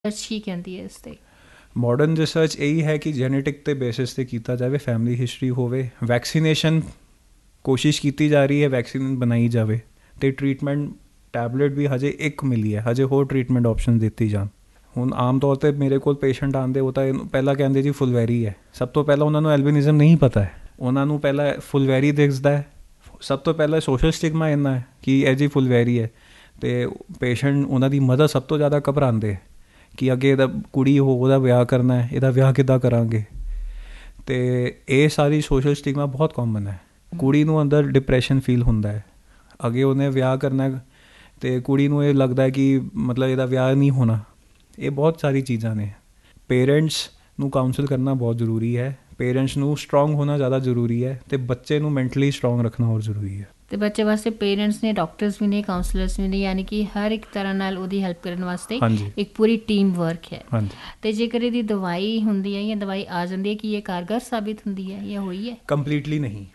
ਕੀ ਕਹਿੰਦੀ ਹੈ ਇਸ 'ਤੇ? ਮਾਡਰਨ ਰਿਸਰਚ ਇਹੀ ਹੈ ਕਿ ਜੈਨੇਟਿਕ ਦੇ ਬੇਸਿਸ 'ਤੇ ਕੀਤਾ ਜਾਵੇ, ਫੈਮਿਲੀ ਹਿਸਟਰੀ ਹੋਵੇ, ਵੈਕਸੀਨੇਸ਼ਨ ਕੋਸ਼ਿਸ਼ ਕੀਤੀ ਜਾ ਰਹੀ ਹੈ, ਵੈਕਸੀਨ ਬਣਾਈ ਜਾਵੇ, ਅਤੇ ਟਰੀਟਮੈਂਟ ਟੈਬਲੇਟ ਵੀ ਹਜੇ ਇੱਕ ਮਿਲੀ ਹੈ, ਹਜੇ ਹੋਰ ਟਰੀਟਮੈਂਟ ਆਪਸ਼ਨ ਦਿੱਤੀ ਜਾਣ। ਹੁਣ ਆਮ ਤੌਰ 'ਤੇ ਮੇਰੇ ਕੋਲ ਪੇਸ਼ੈਂਟ ਆਉਂਦੇ, ਉਹ ਤਾਂ ਪਹਿਲਾਂ ਕਹਿੰਦੇ ਜੀ ਫੁਲਵੈਰੀ ਹੈ। ਸਭ ਤੋਂ ਪਹਿਲਾਂ ਉਹਨਾਂ ਨੂੰ ਐਲਬਿਨਿਜ਼ਮ ਨਹੀਂ ਪਤਾ ਹੈ, ਉਹਨਾਂ ਨੂੰ ਪਹਿਲਾਂ ਫੁਲਵੈਰੀ ਦਿਖਦਾ ਹੈ। ਸਭ ਤੋਂ ਪਹਿਲਾਂ ਸੋਸ਼ਲ ਸਟਿਗਮਾ ਇੰਨਾ ਹੈ ਕਿ ਇਹ ਜੀ ਫੁਲਵੈਰੀ ਹੈ, ਅਤੇ ਪੇਸ਼ੈਂਟ ਉਹਨਾਂ ਦੀ ਮਦਰ ਸਭ ਤੋਂ ਜ਼ਿਆਦਾ ਘਬਰਾਉਂਦੇ ਕਿ ਅੱਗੇ ਇਹਦਾ ਕੁੜੀ ਹੋ, ਉਹਦਾ ਵਿਆਹ ਕਰਨਾ ਹੈ, ਇਹਦਾ ਵਿਆਹ ਕਿੱਦਾਂ ਕਰਾਂਗੇ। ਅਤੇ ਇਹ ਸਾਰੀ ਸੋਸ਼ਲ ਸਟਿਗਮਾ ਬਹੁਤ ਕਾਮਨ ਹੈ। ਕੁੜੀ ਨੂੰ ਅੰਦਰ ਡਿਪਰੈਸ਼ਨ ਫੀਲ ਹੁੰਦਾ ਹੈ, ਅੱਗੇ ਉਹਨੇ ਵਿਆਹ ਕਰਨਾ ਅਤੇ ਕੁੜੀ ਨੂੰ ਇਹ ਲੱਗਦਾ ਕਿ ਮਤਲਬ ਇਹਦਾ ਵਿਆਹ ਨਹੀਂ ਹੋਣਾ। ਇਹ ਬਹੁਤ ਸਾਰੀ ਚੀਜ਼ਾਂ ਨੇ। ਪੇਰੈਂਟਸ ਨੂੰ ਕਾਊਂਸਲ ਕਰਨਾ ਬਹੁਤ ਜ਼ਰੂਰੀ ਹੈ, ਪੇਰੈਂਟਸ ਨੂੰ ਸਟਰੋਂਗ ਹੋਣਾ ਜ਼ਿਆਦਾ ਜ਼ਰੂਰੀ ਹੈ, ਅਤੇ ਬੱਚੇ ਨੂੰ ਮੈਂਟਲੀ ਸਟਰੋਂਗ ਰੱਖਣਾ ਹੋਰ ਜ਼ਰੂਰੀ ਹੈ। ਅਤੇ ਬੱਚੇ ਵਾਸਤੇ ਪੇਰੈਂਟਸ ਨੇ, ਡਾਕਟਰਸ ਵੀ ਨੇ, ਕਾਊਂਸਲਰਸ ਵੀ ਨੇ, ਯਾਨੀ ਕਿ ਹਰ ਇੱਕ ਤਰ੍ਹਾਂ ਨਾਲ ਉਹਦੀ ਹੈਲਪ ਕਰਨ ਵਾਸਤੇ ਇੱਕ ਪੂਰੀ ਟੀਮ ਵਰਕ ਹੈ। ਅਤੇ ਜੇਕਰ ਇਹਦੀ ਦਵਾਈ ਹੁੰਦੀ ਹੈ ਜਾਂ ਦਵਾਈ ਆ ਜਾਂਦੀ ਹੈ, ਕਿ ਇਹ ਕਾਰਗਰ ਸਾਬਿਤ ਹੁੰਦੀ ਹੈ ਜਾਂ ਹੋਈ ਹੈ? ਕੰਪਲੀਟਲੀ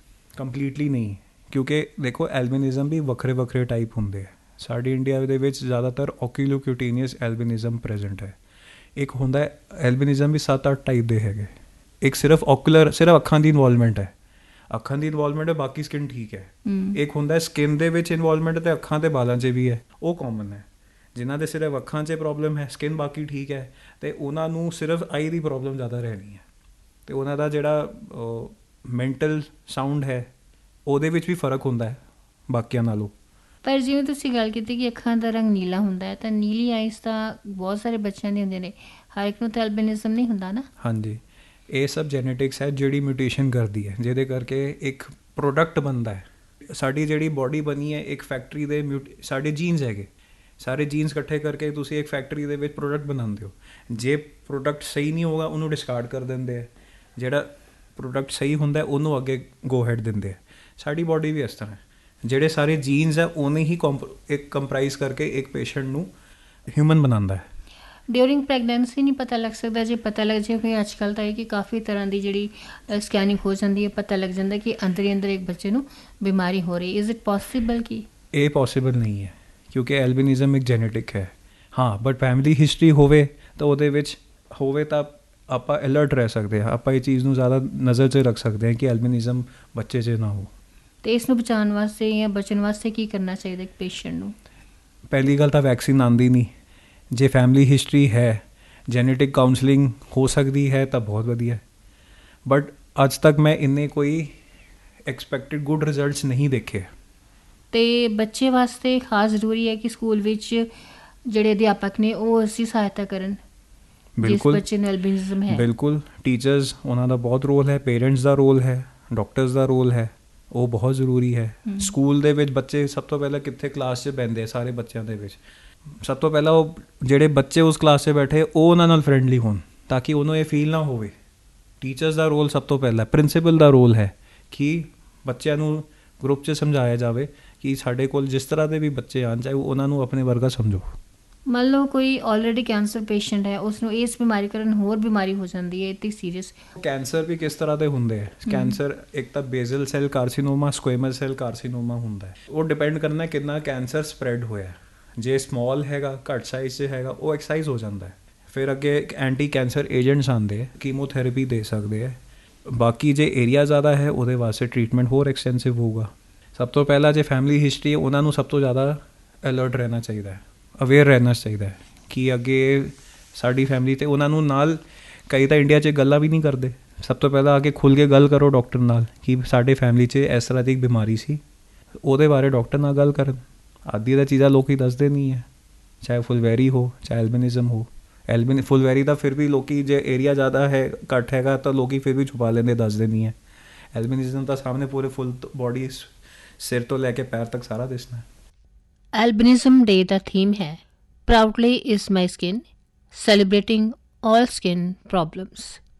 ਨਹੀਂ, ਕਿਉਂਕਿ ਦੇਖੋ ਐਲਬਿਨਿਜ਼ਮ ਵੀ ਵੱਖਰੇ ਵੱਖਰੇ ਟਾਈਪ ਹੁੰਦੇ ਹੈ। ਸਾਡੇ ਇੰਡੀਆ ਦੇ ਵਿੱਚ ਜ਼ਿਆਦਾਤਰ ਓਕਿਲੋਕਿਊਟੇਨੀਅਸ ਐਲਬਿਨਿਜ਼ਮ ਪ੍ਰੈਜ਼ੈਂਟ ਹੈ। ਇੱਕ ਹੁੰਦਾ ਐਲਬਿਨਿਜ਼ਮ ਵੀ 7-8 ਟਾਈਪ ਦੇ ਹੈਗੇ। ਇੱਕ ਸਿਰਫ ਓਕੂਲਰ, ਸਿਰਫ ਅੱਖਾਂ ਦੀ ਇਨਵੋਲਵਮੈਂਟ ਹੈ, ਬਾਕੀ ਸਕਿਨ ਠੀਕ ਹੈ। ਇੱਕ ਹੁੰਦਾ ਸਕਿਨ ਦੇ ਵਿੱਚ ਇਨਵੋਲਵਮੈਂਟ ਅਤੇ ਅੱਖਾਂ ਅਤੇ ਬਾਲਾਂ 'ਚ ਵੀ ਹੈ, ਉਹ ਕਾਮਨ ਹੈ। ਜਿਨ੍ਹਾਂ ਦੇ ਸਿਰਫ ਅੱਖਾਂ 'ਚ ਪ੍ਰੋਬਲਮ ਹੈ, ਸਕਿਨ ਬਾਕੀ ਠੀਕ ਹੈ, ਅਤੇ ਉਹਨਾਂ ਨੂੰ ਸਿਰਫ ਆਈ ਦੀ ਪ੍ਰੋਬਲਮ ਜ਼ਿਆਦਾ ਰਹਿਣੀ ਹੈ। ਅਤੇ ਉਹਨਾਂ ਦਾ ਜਿਹੜਾ ਮੈਂਟਲ ਸਾਊਂਡ ਹੈ, ਉਹਦੇ ਵਿੱਚ ਵੀ ਫ਼ਰਕ ਹੁੰਦਾ ਹੈ ਬਾਕੀਆਂ ਨਾਲੋਂ। ਪਰ ਜਿਵੇਂ ਤੁਸੀਂ ਗੱਲ ਕੀਤੀ ਕਿ ਅੱਖਾਂ ਦਾ ਰੰਗ ਨੀਲਾ ਹੁੰਦਾ ਹੈ, ਤਾਂ ਨੀਲੀ ਆਈਸ ਤਾਂ ਬਹੁਤ ਸਾਰੇ ਬੱਚਿਆਂ ਦੇ ਹੁੰਦੇ ਨੇ, ਹਰ ਇੱਕ ਨੂੰ ਤਾਂ ਐਲਬਿਨਿਜ਼ਮ ਨਹੀਂ ਹੁੰਦਾ ਨਾ। ਹਾਂਜੀ, ਇਹ ਸਭ ਜੈਨੇਟਿਕਸ ਹੈ ਜਿਹੜੀ ਮਿਊਟੇਸ਼ਨ ਕਰਦੀ ਹੈ, ਜਿਹਦੇ ਕਰਕੇ ਇੱਕ ਪ੍ਰੋਡਕਟ ਬਣਦਾ ਹੈ। ਸਾਡੀ ਜਿਹੜੀ ਬੋਡੀ ਬਣੀ ਹੈ ਇੱਕ ਫੈਕਟਰੀ ਦੇ ਸਾਡੇ ਜੀਨਸ ਹੈਗੇ, ਸਾਰੇ ਜੀਨਸ ਇਕੱਠੇ ਕਰਕੇ ਤੁਸੀਂ ਇੱਕ ਫੈਕਟਰੀ ਦੇ ਵਿੱਚ ਪ੍ਰੋਡਕਟ ਬਣਾਉਂਦੇ ਹੋ। ਜੇ ਪ੍ਰੋਡਕਟ ਸਹੀ ਨਹੀਂ ਹੋਗਾ ਉਹਨੂੰ ਡਿਸਕਾਰਡ ਕਰ ਦਿੰਦੇ ਹੈ, ਜਿਹੜਾ ਪ੍ਰੋਡਕਟ ਸਹੀ ਹੁੰਦਾ ਉਹਨੂੰ ਅੱਗੇ ਗੋ ਹੈਡ ਦਿੰਦੇ ਹੈ। ਸਾਡੀ ਬੋਡੀ ਵੀ ਇਸ ਤਰ੍ਹਾਂ ਹੈ, ਜਿਹੜੇ ਸਾਰੇ ਜੀਨਸ ਹੈ ਉਹਨੇ ਹੀ ਇੱਕ ਕੰਪਰਾਈਜ਼ ਕਰਕੇ ਇੱਕ ਪੇਸ਼ੈਂਟ ਨੂੰ ਹਿਊਮਨ ਬਣਾਉਂਦਾ ਹੈ। ਡਿਊਰਿੰਗ ਪ੍ਰੈਗਨੈਂਸੀ ਨਹੀਂ ਪਤਾ ਲੱਗ ਸਕਦਾ? ਜੇ ਪਤਾ ਲੱਗ ਜਾਏ, ਕਿ ਅੱਜ ਕੱਲ੍ਹ ਤਾਂ ਇਹ ਕਿ ਕਾਫੀ ਤਰ੍ਹਾਂ ਦੀ ਜਿਹੜੀ ਸਕੈਨਿੰਗ ਹੋ ਜਾਂਦੀ ਹੈ, ਪਤਾ ਲੱਗ ਜਾਂਦਾ ਕਿ ਅੰਦਰ ਹੀ ਅੰਦਰ ਇੱਕ ਬੱਚੇ ਨੂੰ ਬਿਮਾਰੀ ਹੋ ਰਹੀ, ਇਜ਼ ਇਟ ਪੋਸੀਬਲ? ਕਿ ਇਹ ਪੋਸੀਬਲ ਨਹੀਂ ਹੈ, ਕਿਉਂਕਿ ਐਲਬਿਨਿਜ਼ਮ ਇੱਕ ਜੈਨੇਟਿਕ ਹੈ। ਹਾਂ, ਬਟ ਫੈਮਿਲੀ ਹਿਸਟਰੀ ਹੋਵੇ ਤਾਂ ਉਹਦੇ ਵਿੱਚ ਹੋਵੇ ਤਾਂ ਆਪਾਂ ਅਲਰਟ ਰਹਿ ਸਕਦੇ ਹਾਂ, ਆਪਾਂ ਇਹ ਚੀਜ਼ ਨੂੰ ਜ਼ਿਆਦਾ ਨਜ਼ਰ 'ਚ ਰੱਖ ਸਕਦੇ ਹਾਂ ਕਿ ਐਲਬਿਨਿਜ਼ਮ ਬੱਚੇ 'ਚ ਨਾ ਹੋ। ਅਤੇ ਇਸ ਨੂੰ ਬਚਾਉਣ ਵਾਸਤੇ ਜਾਂ ਬਚਣ ਵਾਸਤੇ ਕੀ ਕਰਨਾ ਚਾਹੀਦਾ ਇੱਕ ਪੇਸ਼ੈਂਟ ਨੂੰ? ਪਹਿਲੀ ਗੱਲ ਤਾਂ ਵੈਕਸੀਨ ਆਉਂਦੀ ਨਹੀਂ। ਜੇ ਫੈਮਿਲੀ ਹਿਸਟਰੀ ਹੈ, ਜੈਨੇਟਿਕ ਕਾਊਂਸਲਿੰਗ ਹੋ ਸਕਦੀ ਹੈ ਤਾਂ ਬਹੁਤ ਵਧੀਆ, ਬਟ ਅੱਜ ਤੱਕ ਮੈਂ ਇੰਨੇ ਕੋਈ ਐਕਸਪੈਕਟਡ ਗੁੱਡ ਰਿਜ਼ਲਟਸ ਨਹੀਂ ਦੇਖੇ। ਅਤੇ ਬੱਚੇ ਵਾਸਤੇ ਖਾਸ ਜ਼ਰੂਰੀ ਹੈ ਕਿ ਸਕੂਲ ਵਿੱਚ ਜਿਹੜੇ ਅਧਿਆਪਕ ਨੇ ਉਹ ਅਸੀਂ ਸਹਾਇਤਾ ਕਰਨ ਜਿਸ ਬੱਚੇ ਨੂੰ ਐਲਬਿਨਿਜ਼ਮ ਹੈ। ਬਿਲਕੁਲ, ਟੀਚਰਸ, ਉਹਨਾਂ ਦਾ ਬਹੁਤ ਰੋਲ ਹੈ, ਪੇਰੈਂਟਸ ਦਾ ਰੋਲ ਹੈ, ਡਾਕਟਰਸ ਦਾ ਰੋਲ ਹੈ, ਉਹ ਬਹੁਤ ਜ਼ਰੂਰੀ ਹੈ। ਸਕੂਲ ਦੇ ਵਿੱਚ ਬੱਚੇ ਸਭ ਤੋਂ ਪਹਿਲਾਂ ਕਿੱਥੇ ਕਲਾਸ 'ਚ ਬਹਿੰਦੇ ਆ, ਸਾਰੇ ਬੱਚਿਆਂ ਦੇ ਵਿੱਚ ਸਭ ਤੋਂ ਪਹਿਲਾਂ ਉਹ ਜਿਹੜੇ ਬੱਚੇ ਉਸ ਕਲਾਸ 'ਚ ਬੈਠੇ ਉਹ ਉਹਨਾਂ ਨਾਲ ਫਰੈਂਡਲੀ ਹੋਣ, ਤਾਂ ਕਿ ਉਹਨੂੰ ਇਹ ਫੀਲ ਨਾ ਹੋਵੇ। ਟੀਚਰਸ ਦਾ ਰੋਲ ਸਭ ਤੋਂ ਪਹਿਲਾਂ, ਪ੍ਰਿੰਸੀਪਲ ਦਾ ਰੋਲ ਹੈ ਕਿ ਬੱਚਿਆਂ ਨੂੰ ਗਰੁੱਪ 'ਚ ਸਮਝਾਇਆ ਜਾਵੇ ਕਿ ਸਾਡੇ ਕੋਲ ਜਿਸ ਤਰ੍ਹਾਂ ਦੇ ਵੀ ਬੱਚੇ ਆਉਣ, ਚਾਹੇ ਉਹਨਾਂ ਨੂੰ ਆਪਣੇ ਵਰਗਾ ਸਮਝੋ। ਮੰਨ ਲਓ ਕੋਈ ਆਲਰੇਡੀ ਕੈਂਸਰ ਪੇਸ਼ੈਂਟ ਹੈ, ਉਸਨੂੰ ਇਸ ਬਿਮਾਰੀ ਕਾਰਨ ਹੋਰ ਬਿਮਾਰੀ ਹੋ ਜਾਂਦੀ ਹੈ, ਇਤਨੀ ਸੀਰੀਅਸ। ਕੈਂਸਰ ਵੀ ਕਿਸ ਤਰ੍ਹਾਂ ਦੇ ਹੁੰਦੇ ਹੈ? ਕੈਂਸਰ ਇੱਕ ਤਾਂ ਬੇਜ਼ਲ ਸੈੱਲ ਕਾਰਸੀਨੋਮਾ, ਸਕੁਏਮਸ ਸੈੱਲ ਕਾਰਸੀਨੋਮਾ ਹੁੰਦਾ ਹੈ। ਉਹ ਡਿਪੈਂਡ ਕਰਨਾ ਕਿੰਨਾ ਕੈਂਸਰ ਸਪਰੈਡ ਹੋਇਆ। ਜੇ ਸਮੋਲ ਹੈਗਾ, ਘੱਟ ਸਾਈਜ਼ 'ਚ ਹੈਗਾ, ਉਹ ਐਕਸਾਈਜ਼ ਹੋ ਜਾਂਦਾ ਹੈ। ਫਿਰ ਅੱਗੇ ਐਂਟੀ ਕੈਂਸਰ ਏਜੰਟਸ ਆਉਂਦੇ ਹੈ, ਕੀਮੋਥੈਰੇਪੀ ਦੇ ਸਕਦੇ ਹੈ। ਬਾਕੀ ਜੇ ਏਰੀਆ ਜ਼ਿਆਦਾ ਹੈ ਉਹਦੇ ਵਾਸਤੇ ਟਰੀਟਮੈਂਟ ਹੋਰ ਐਕਸਟੈਂਸਿਵ ਹੋਊਗਾ। ਸਭ ਤੋਂ ਪਹਿਲਾਂ ਜੇ ਫੈਮਿਲੀ ਹਿਸਟਰੀ ਹੈ, ਉਹਨਾਂ ਨੂੰ ਸਭ ਤੋਂ ਜ਼ਿਆਦਾ ਅਲਰਟ ਰਹਿਣਾ ਚਾਹੀਦਾ ਹੈ, ਅਵੇਅਰ ਰਹਿਣਾ ਚਾਹੀਦਾ ਹੈ ਕਿ ਅੱਗੇ ਸਾਡੀ ਫੈਮਿਲੀ, ਅਤੇ ਉਹਨਾਂ ਨੂੰ ਨਾਲ ਕਈ ਤਾਂ ਇੰਡੀਆ 'ਚ ਗੱਲਾਂ ਵੀ ਨਹੀਂ ਕਰਦੇ। ਸਭ ਤੋਂ ਪਹਿਲਾਂ ਆ ਕੇ ਖੁੱਲ੍ਹ ਕੇ ਗੱਲ ਕਰੋ ਡਾਕਟਰ ਨਾਲ ਕਿ ਸਾਡੇ ਫੈਮਿਲੀ 'ਚ ਇਸ ਤਰ੍ਹਾਂ ਦੀ ਇੱਕ ਬਿਮਾਰੀ ਸੀ, ਉਹਦੇ ਬਾਰੇ ਡਾਕਟਰ ਨਾਲ ਗੱਲ ਕਰਨ। ਆਦਿ ਦਾ ਚੀਜ਼ਾਂ ਲੋਕ ਦੱਸਦੇ ਨਹੀਂ ਹੈ, ਚਾਹੇ ਫੁਲਵੈਰੀ ਹੋ, ਚਾਹੇ ਐਲਬਿਨਿਜ਼ਮ ਹੋ। ਫੁਲਵੈਰੀ ਦਾ ਫਿਰ ਵੀ ਲੋਕ ਜੇ ਏਰੀਆ ਜ਼ਿਆਦਾ ਹੈ, ਘੱਟ ਹੈਗਾ ਤਾਂ ਲੋਕ ਫਿਰ ਵੀ ਛੁਪਾ ਲੈਂਦੇ, ਦੱਸਦੇ ਨਹੀਂ ਹੈ। ਐਲਬਿਨਿਜ਼ਮ ਤਾਂ ਸਾਹਮਣੇ ਪੂਰੇ ਫੁੱਲ ਬੋਡੀ, ਸਿਰ ਤੋਂ ਲੈ ਕੇ ਪੈਰ ਤੱਕ ਸਾਰਾ ਦਿਸਣਾ ਹੈ। ਐਲਬਿਨਿਜ਼ਮ ਡੇ ਦਾ ਥੀਮ ਹੈ proudly is my skin, celebrating all skin problems.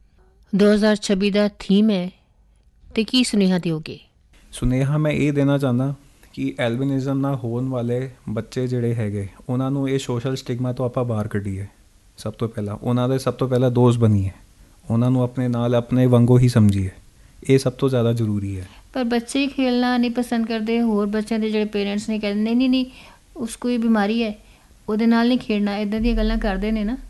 2026 the theme ਹੈ, ਅਤੇ ਕੀ ਸੁਨੇਹਾ ਦਿਓਗੇ? ਸੁਨੇਹਾ ਮੈਂ ਇਹ ਦੇਣਾ ਚਾਹੁੰਦਾ ਕਿ ਐਲਬਿਨਿਜ਼ਮ ਨਾਲ ਹੋਣ ਵਾਲੇ ਬੱਚੇ ਜਿਹੜੇ ਹੈਗੇ, ਉਹਨਾਂ ਨੂੰ ਇਹ ਸੋਸ਼ਲ ਸਟਿਗਮਾ ਤੋਂ ਆਪਾਂ ਬਾਹਰ ਕੱਢੀਏ। ਸਭ ਤੋਂ ਪਹਿਲਾਂ ਉਹਨਾਂ ਦੇ ਸਭ ਤੋਂ ਪਹਿਲਾਂ ਦੋਸਤ ਬਣੀਏ, ਉਹਨਾਂ ਨੂੰ ਆਪਣੇ ਨਾਲ ਆਪਣੇ ਵਾਂਗੂ ਹੀ ਸਮਝੀਏ, ਇਹ ਸਭ ਤੋਂ ਜ਼ਿਆਦਾ ਜ਼ਰੂਰੀ ਹੈ। ਪਰ ਬੱਚੇ ਹੀ ਖੇਲਣਾ ਨਹੀਂ ਪਸੰਦ ਕਰਦੇ, ਹੋਰ ਬੱਚਿਆਂ ਦੇ ਜਿਹੜੇ ਪੇਰੈਂਟਸ ਨੇ ਕਹਿੰਦੇ ਨਹੀਂ ਉਸ ਕੋਈ ਬਿਮਾਰੀ ਹੈ, ਉਹਦੇ ਨਾਲ ਨਹੀਂ ਖੇਡਣਾ, ਇੱਦਾਂ ਦੀਆਂ ਗੱਲਾਂ ਕਰਦੇ ਨੇ ਨਾ।